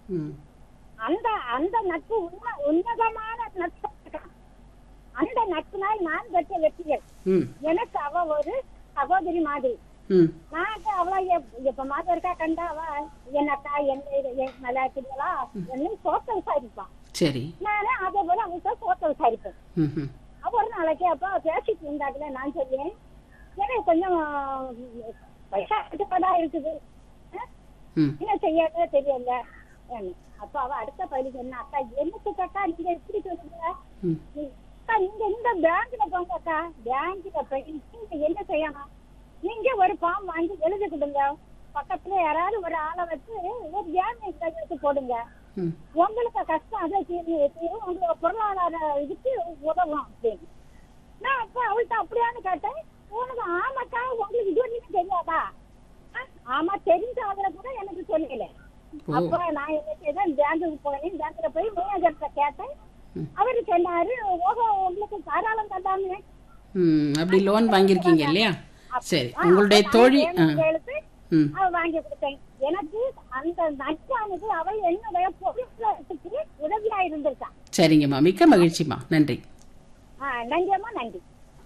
ம். அந்த அந்த நட்பு உன்னதமான நட்பு. அந்த நட்பினால் நான் பெற்ற வெற்றிகள். ம். எனக்கு அவ ஒரு சகோதரி மாதிரி. ம். நான் அவளை எப்ப மாதிரி இருக்கா கண்டா அவ என்னக்கா நல்லா இருக்கிறீங்களா என்ன சோத்த விசாரிப்பான். சரி. நானே அதே போல அவங்கள்ட்ட சோத்த விசாரிப்பேன். ம்ஹும். ஒரு நாளைக்கு அப்ப பேசிட்டு இருந்தாக்குல நான் சொல்லுவேன், எனக்கு கொஞ்சம் பைசா கட்டுப்பாடா இருக்குது, ம். என்ன செய்யாத தெரியல. அப்ப அவ அடுத்த பதிலுக்கு என்ன, அக்கா என்னத்துக்கா நீங்க எப்படி சொல்லுங்க, ம். அக்கா நீங்க இந்த பேங்க்ல போங்க அக்கா, பேங்க்ல போய் நீங்க என்ன செய்யணும், நீங்க ஒரு ஃபார்ம் வாங்கி எழுதி கொடுங்க, பக்கத்துல யாராவது ஒரு ஆளை வச்சு ஒரு ஜாமீன் கையெழுத்து போடுங்க, ம். உங்களுக்கு கஷ்டம் அதை தீரும், உங்களுக்கு பொருளாதார இதுக்கு உதவும் அப்படின்னு. நான் அப்ப அவள்கிட்ட அப்படியான்னு கேட்டேன். உனக்கு ஆமாக்கா உங்களுக்கு இது ஒண்ணுமே தெரியாதா? ஆமா தெரிஞ்ச ஆளுல கூட எனக்கு சொல்லல. அப்ப நான் என்ன செய்தேன், பேங்குக்கு போனேன். பேங்க்ல போய் மேனேஜர்கிட்ட கேட்டேன். அவரு சொன்னாரு, ஓஹோ உங்களுக்கு தாராளம் தந்தாமே. அப்படி லோன் வாங்கியிருக்கீங்க இல்லையா? சரி. உங்களுடைய தோழி எழுத்து வாங்கி கொடுத்தேன். எனக்கு அந்த நட்பானது அவள் என்னுடைய பொருளாதாரத்துக்கு உதவியா இருந்திருக்கா. சரிங்கம்மா, மிக்க மகிழ்ச்சிமா, நன்றி. நன்றியம்மா, நன்றி.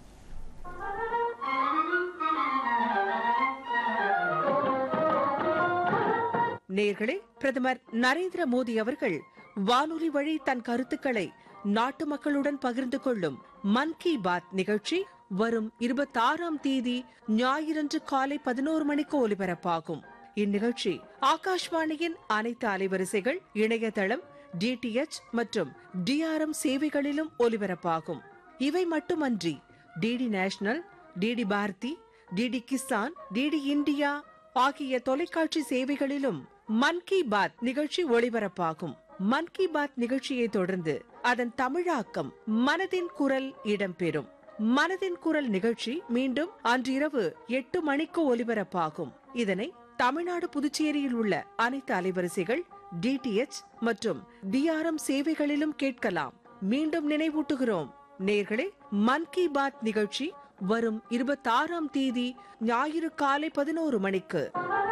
நேயர்களே, பிரதமர் நரேந்திர மோடி அவர்கள் வானொலி வழி தன் கருத்துக்களை நாட்டு மக்களுடன் பகிர்ந்து கொள்ளும் மன் கி பாத் நிகழ்ச்சி வரும் 26ஆம் தேதி ஞாயிறன்று காலை 11 மணிக்கு ஒலிபரப்பாகும். இந்நிகழ்ச்சி ஆகாஷ்வாணியின் அனைத்து அலைவரிசைகள், இணையதளம், டிடிஎச் மற்றும் டிஆர்எம் சேவைகளிலும் ஒலிபரப்பாகும். இவை மட்டுமன்றி DD national, DD Bharathi, DD Kisan, DD India ஆகிய தொலைக்காட்சி சேவைகளிலும் மன் கி பாத் நிகழ்ச்சி ஒளிபரப்பாகும். மன் கி பாத் நிகழ்ச்சியை தொடர்ந்து அதன் தமிழாக்கம் மனதின் குரல் இடம்பெறும். மனதின் குரல் நிகழ்ச்சி மீண்டும் அன்றிரவு 8 மணிக்கு ஒலிபரப்பாகும். இதனை தமிழ்நாடு, புதுச்சேரியில் உள்ள அனைத்து அலைவரிசைகள், டிடிஎச் மற்றும் டிஆர்எம் சேவைகளிலும் கேட்கலாம். மீண்டும் நினைவூட்டுகிறோம் நேயர்களே, மன் கி பாத் நிகழ்ச்சி வரும் 26ஆம் தேதி ஞாயிறு காலை 11 மணிக்கு.